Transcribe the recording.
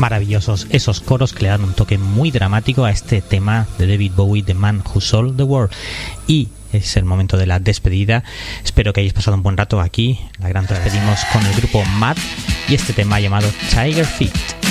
Maravillosos esos coros que le dan un toque muy dramático a este tema de David Bowie, The Man Who Sold the World. Y es el momento de la despedida. Espero que hayáis pasado un buen rato aquí. La gran despedimos con el grupo Mad y este tema llamado Tiger Feet.